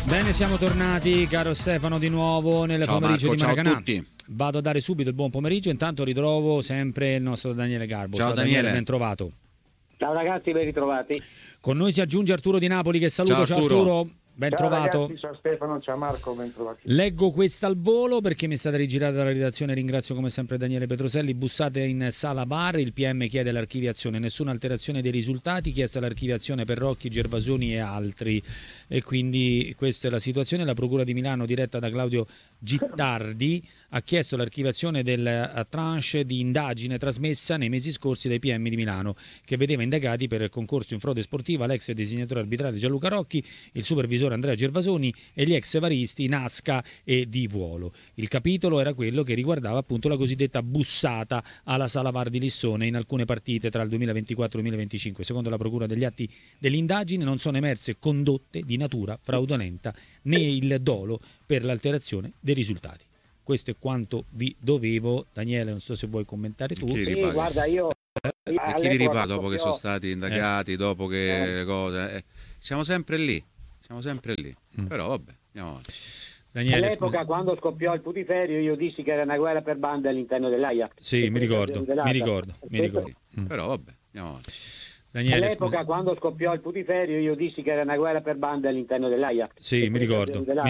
Bene, siamo tornati, caro Stefano, di nuovo nel pomeriggio Marco, di Maracanã. ciao a tutti. Vado a dare subito il buon pomeriggio, intanto ritrovo sempre il nostro Daniele Garbo. Ciao Daniele, ben trovato. Ciao ragazzi, ben ritrovati. Con noi si aggiunge Arturo Di Napoli, che saluto. Ciao Arturo. Ben Ciao trovato. ragazzi, ciao Stefano, ciao Marco, ben trovati. Leggo questa al volo perché mi è stata rigirata dalla redazione. Ringrazio come sempre Daniele Petroselli. Bussate in sala VAR, il PM chiede l'archiviazione, nessuna alterazione dei risultati, chiesta l'archiviazione per Rocchi, Gervasoni e altri. E quindi questa è la situazione. La Procura di Milano, diretta da Claudio Gittardi, ha chiesto l'archiviazione del tranche di indagine trasmessa nei mesi scorsi dai PM di Milano, che vedeva indagati per concorso in frode sportiva l'ex designatore arbitrale Gianluca Rocchi, il supervisore Andrea Gervasoni e gli ex varisti Nasca e Di Vuolo. Il capitolo era quello che riguardava appunto la cosiddetta bussata alla Sala VAR di Lissone in alcune partite tra il 2024 e il 2025. Secondo la Procura, degli atti dell'indagine non sono emerse condotte di natura fraudolenta né il dolo per l'alterazione dei risultati. Questo è quanto vi dovevo. Daniele, non so se vuoi commentare tu. Sì, guarda, io e chi li ripara dopo che sono stati indagati, dopo che cose? Siamo sempre lì. Però vabbè, andiamo avanti. Daniele, all'epoca, quando scoppiò il putiferio, io dissi che era una guerra per bande all'interno dell'AIA. Sì, mi ricordo. Però vabbè, andiamo avanti. Daniele, all'epoca, quando scoppiò il putiferio, io dissi che era una guerra per bande all'interno dell'AIA. Sì, mi ricordo.